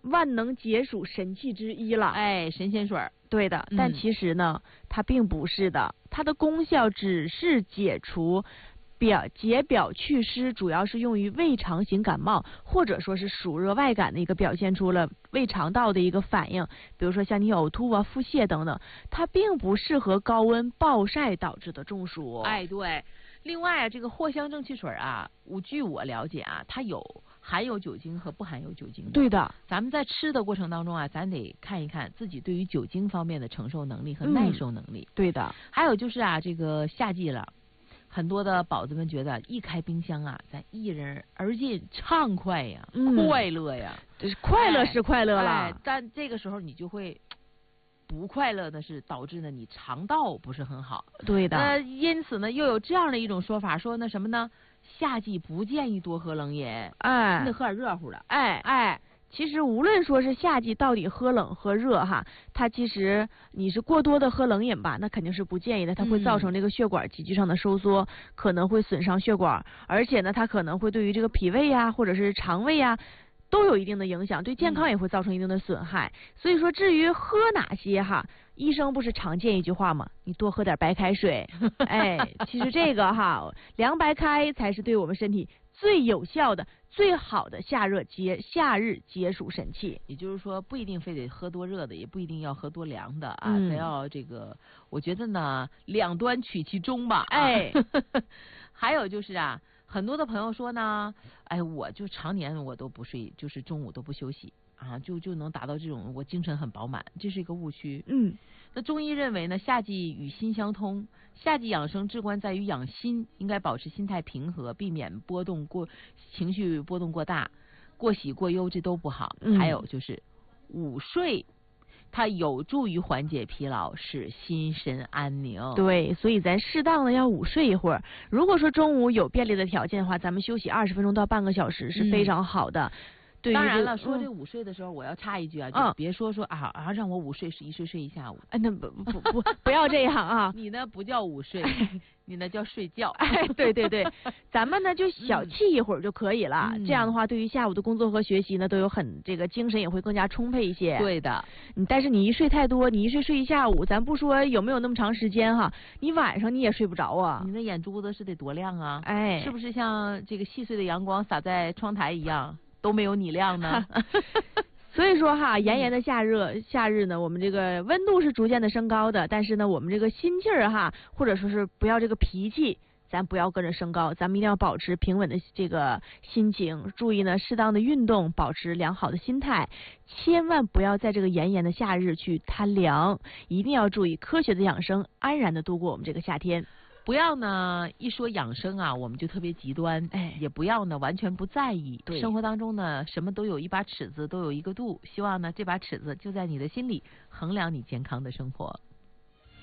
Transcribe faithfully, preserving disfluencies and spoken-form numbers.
万能解暑神器之一了。 哎，神仙水儿。 对的，但其实呢，嗯、它并不是的，它的功效只是解除表解表祛湿，主要是用于胃肠型感冒或者说是暑热外感的一个表现出了胃肠道的一个反应，比如说像你呕吐啊、腹泻等等，它并不适合高温暴晒导致的中暑。 哎，对。另外啊，这个藿香正气水啊，我据我了解啊，它有含有酒精和不含有酒精的。 对的， 咱们在吃的过程当中啊，咱得看一看自己对于酒精方面的承受能力和耐受能力。 嗯、对的。 还有就是啊，这个夏季了，很多的宝子们觉得一开冰箱啊，咱一人而进，畅快呀， 嗯、 快乐呀， 这是快乐是快乐了。 哎哎、但这个时候你就会。不快乐的是导致呢你肠道不是很好。 对的。 呃，因此呢又有这样的一种说法，说那什么呢？夏季不建议多喝冷饮， 哎， 你得喝点热乎的。 哎哎，其实无论说是夏季到底喝冷喝热哈，它其实你是过多的喝冷饮吧，那肯定是不建议的，它会造成这个血管急剧上的收缩，嗯、可能会损伤血管，而且呢，它可能会对于这个脾胃呀或者是肠胃呀。都有一定的影响，对健康也会造成一定的损害。嗯、所以说，至于喝哪些哈，医生不是常见一句话吗？你多喝点白开水。哎，其实这个哈，凉白开才是对我们身体最有效的、最好的夏热解夏日解暑神器。 也就是说，不一定非得喝多热的，也不一定要喝多凉的啊， 嗯、 咱要这个，我觉得呢，两端取其中吧。 哎， 还有就是啊。很多的朋友说呢，哎，我就常年我都不睡，就是中午都不休息啊，就就能达到这种我精神很饱满，这是一个误区。 嗯， 那中医认为呢，夏季与心相通，夏季养生至关在于养心，应该保持心态平和，避免波动过情绪波动过大，过喜过忧这都不好。 嗯、 还有就是午睡。它有助于缓解疲劳，使心神安宁。 对，所以咱适当的要午睡一会儿。如果说中午有便利的条件的话，咱们休息二十分钟到半个小时是非常好的。嗯对， 当然了，说这午睡的时候，我要插一句啊， 嗯、 就别说说啊啊，让我午睡是一睡睡一下午。 哎，那不不不不要这样啊！ 你呢不叫午睡，你那叫睡觉。 哎，对对对，咱们呢就小憩一会儿就可以了。嗯、这样的话，对于下午的工作和学习呢，都有很这个精神也会更加充沛一些。 对的， 嗯，但是你一睡太多，你一睡睡一下午，咱不说有没有那么长时间哈，你晚上你也睡不着啊。 你那眼珠子是得多亮啊！ 哎， 是不是像这个细碎的阳光洒在窗台一样？都没有你亮呢。 所以说哈，炎炎的夏热夏日呢，我们这个温度是逐渐的升高的，但是呢，我们这个心气儿哈，或者说是不要这个脾气，咱不要跟着升高，咱们一定要保持平稳的这个心情，注意呢适当的运动，保持良好的心态，千万不要在这个炎炎的夏日去贪凉，一定要注意科学的养生，安然的度过我们这个夏天。 不要呢一说养生啊，我们就特别极端， 哎， 也不要呢完全不在意。 对， 生活当中呢，什么都有一把尺子，都有一个度。希望呢这把尺子就在你的心里，衡量你健康的生活。